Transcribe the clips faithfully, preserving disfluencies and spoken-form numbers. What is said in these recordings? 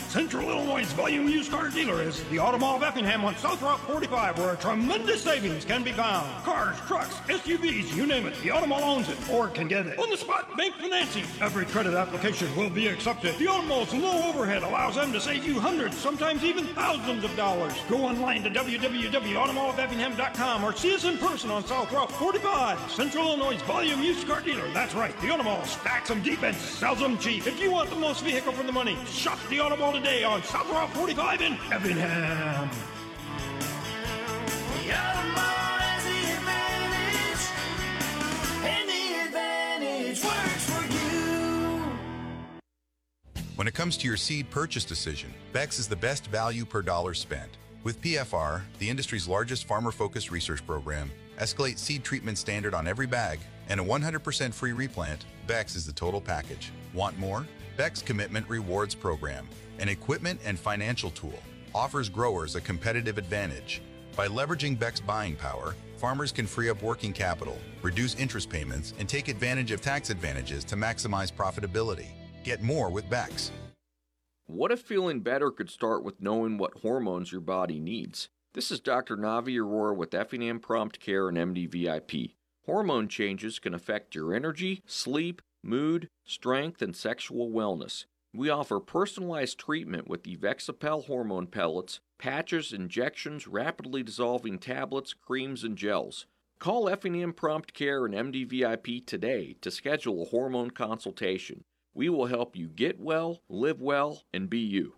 Central Illinois' volume used car dealer is the Automall of Effingham on South Route forty-five, where tremendous savings can be found. Cars, trucks, S U Vs, you name it, the Automall owns it or can get it. On the spot bank financing. Every credit application will be accepted. The Automall's low overhead allows them to save you hundreds, sometimes even thousands of dollars. Go online to w w w dot automall of effingham dot com or see us in person on South Route forty-five. Central Illinois' volume used car dealer. That's right, the Automall stacks them deep and sells them cheap. If you want the most vehicle for the money, shop the Automall today on South Route forty-five in Effingham. The Automall has the advantage, and the advantage works for you. When it comes to your seed purchase decision, Bex is the best value per dollar spent. With P F R, the industry's largest farmer-focused research program, Escalate seed treatment standard on every bag, and a one hundred percent free replant, Bex is the total package. Want more? Bex Commitment Rewards Program, an equipment and financial tool, offers growers a competitive advantage. By leveraging Bex buying power, farmers can free up working capital, reduce interest payments, and take advantage of tax advantages to maximize profitability. Get more with Bex. What if feeling better could start with knowing what hormones your body needs? This is Doctor Navi Aurora with Effingham Prompt Care and M D V I P. Hormone changes can affect your energy, sleep, mood, strength, and sexual wellness. We offer personalized treatment with Evexapel hormone pellets, patches, injections, rapidly dissolving tablets, creams, and gels. Call Effingham Prompt Care and M D V I P today to schedule a hormone consultation. We will help you get well, live well, and be you.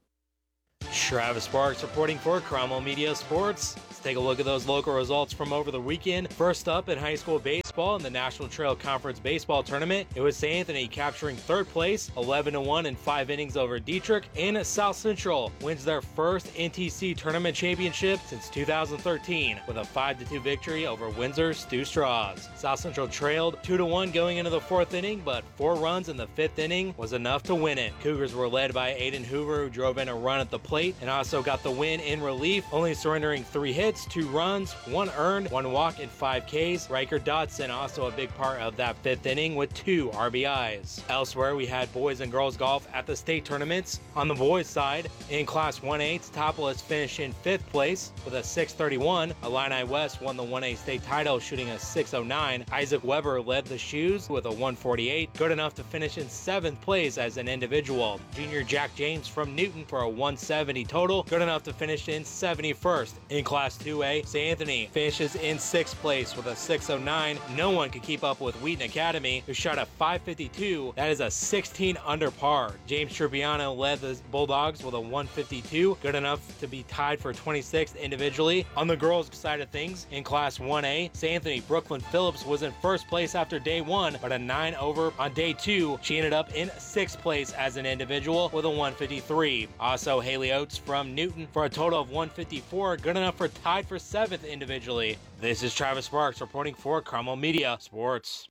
Travis Sparks reporting for Cromwell Media Sports. Let's take a look at those local results from over the weekend. First up in high school baseball in the National Trail Conference Baseball Tournament, it was Saint Anthony capturing third place, eleven to one in five innings over Dietrich, and South Central wins their first N T C Tournament Championship since two thousand thirteen with a five to two victory over Windsor Stu Straws. South Central trailed two to one going into the fourth inning, but four runs in the fifth inning was enough to win it. Cougars were led by Aiden Hoover, who drove in a run at the plate and also got the win in relief, only surrendering three hits, two runs, one earned, one walk, and five Ks. Riker Dotson also a big part of that fifth inning with two R B Is. Elsewhere, we had boys and girls golf at the state tournaments. On the boys side, in Class one A, Topolis finished in fifth place with a six thirty-one. Illini West won the one A state title shooting a six oh nine. Isaac Weber led the Shoes with a one forty-eight, good enough to finish in seventh place as an individual. Junior Jack James from Newton for a one seventy total, good enough to finish in seventy-first. In Class two A, Saint Anthony finishes in sixth place with a six oh nine. No one could keep up with Wheaton Academy, who shot a five fifty-two. That is a sixteen under par. James Tribbiano led the Bulldogs with a one fifty-two, good enough to be tied for twenty-sixth individually. On the girls' side of things, in Class one A, Saint Anthony Brooklyn Phillips was in first place after day one, but a nine over on day two. She ended up in sixth place as an individual with a one fifty-three. Also, Haley Oates from Newton for a total of one fifty-four, good enough for tied for seventh individually. This is Travis Sparks reporting for Cromwell Media Sports.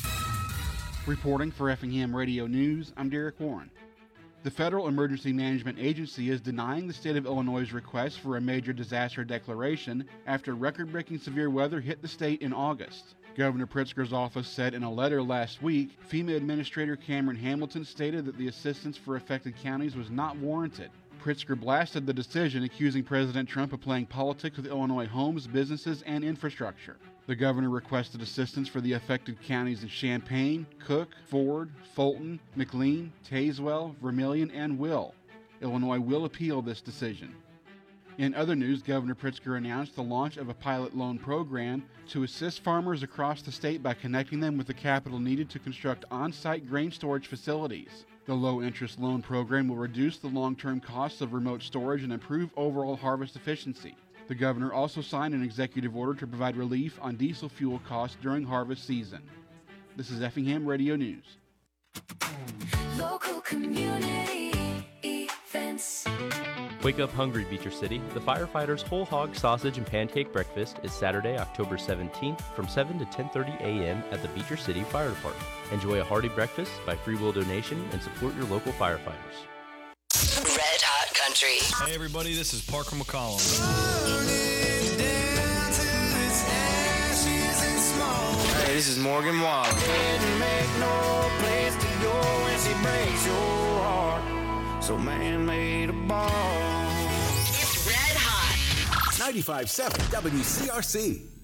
Reporting for Effingham Radio News, I'm Derek Warren. The Federal Emergency Management Agency is denying the state of Illinois' request for a major disaster declaration after record-breaking severe weather hit the state in August. Governor Pritzker's office said in a letter last week, FEMA Administrator Cameron Hamilton stated that the assistance for affected counties was not warranted. Pritzker blasted the decision, accusing President Trump of playing politics with Illinois homes, businesses, and infrastructure. The governor requested assistance for the affected counties of Champaign, Cook, Ford, Fulton, McLean, Tazewell, Vermilion, and Will. Illinois will appeal this decision. In other news, Governor Pritzker announced the launch of a pilot loan program to assist farmers across the state by connecting them with the capital needed to construct on-site grain storage facilities. The low-interest loan program will reduce the long-term costs of remote storage and improve overall harvest efficiency. The governor also signed an executive order to provide relief on diesel fuel costs during harvest season. This is Effingham Radio News. Local community events. Wake up hungry, Beecher City. The Firefighters Whole Hog Sausage and Pancake Breakfast is Saturday, October seventeenth from seven to ten thirty a.m. at the Beecher City Fire Department. Enjoy a hearty breakfast by free will donation and support your local firefighters. Red Hot Country. Hey everybody, this is Parker McCollum. Hey, this is Morgan Wallen. Didn't make no place to go when she breaks your heart. So man made a ball. It's Red Hot. ninety-five point seven W C R C.